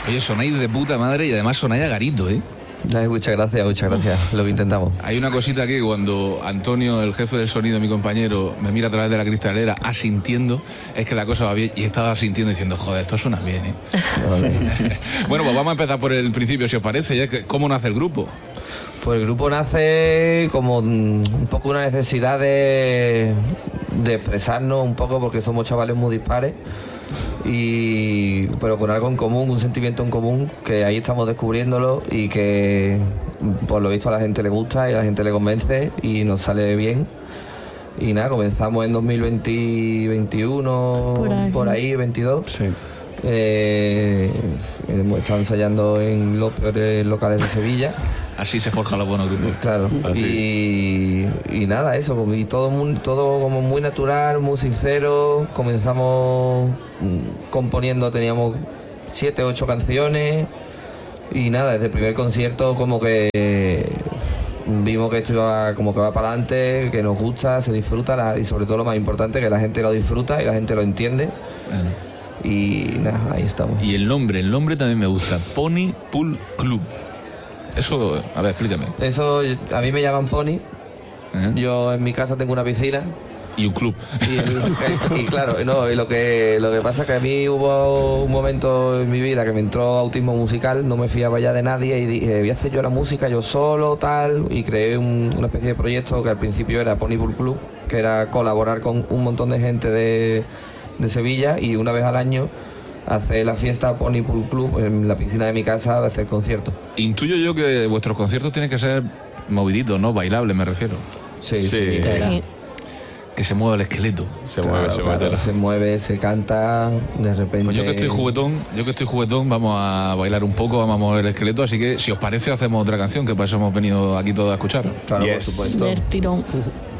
Oye, sonáis de puta madre y además sonáis a garito, ¿eh? Ay, muchas gracias, lo que intentamos. Hay una cosita aquí, cuando Antonio, el jefe del sonido, mi compañero, me mira a través de la cristalera asintiendo, es que la cosa va bien, y estaba asintiendo diciendo, joder, esto suena bien, ¿eh? Bueno, pues vamos a empezar por el principio, si os parece, ya que ¿cómo nace el grupo? Pues el grupo nace como un poco una necesidad de expresarnos un poco, porque somos chavales muy dispares, pero con algo en común, un sentimiento en común, que ahí estamos descubriéndolo y que por lo visto a la gente le gusta y a la gente le convence y nos sale bien. Y nada, comenzamos en 2021, por ahí 22. Sí. Hemos estado ensayando en los peores locales de Sevilla. Así se forjan los buenos grupos. Claro. Y nada, eso, y todo como muy natural, muy sincero. Comenzamos componiendo, teníamos 7, 8 canciones y nada, desde el primer concierto como que vimos que esto iba como que va para adelante, que nos gusta, se disfruta y sobre todo lo más importante, que la gente lo disfruta y la gente lo entiende. Bueno. Y nada, ahí estamos. Y el nombre también me gusta, Pony Pool Club. Eso, a ver, explícame. Eso, a mí me llaman Pony. Yo en mi casa tengo una piscina. Y un club. Y claro, no, y lo que pasa es que a mí hubo un momento en mi vida que me entró autismo musical, no me fiaba ya de nadie y dije, voy a hacer yo la música yo solo, tal, y creé una especie de proyecto que al principio era Pony Pool Club, que era colaborar con un montón de gente de Sevilla y una vez al año hacer la fiesta Pony Pool Club en la piscina de mi casa, de hacer conciertos. Intuyo yo que vuestros conciertos tienen que ser moviditos, ¿no? Bailables, me refiero. Sí. Que se mueva el esqueleto. Se mueve, se canta, de repente. Pues yo que estoy juguetón, vamos a bailar un poco, vamos a mover el esqueleto, así que si os parece hacemos otra canción, que para eso hemos venido aquí todos a escuchar. Claro, por supuesto. Del tirón.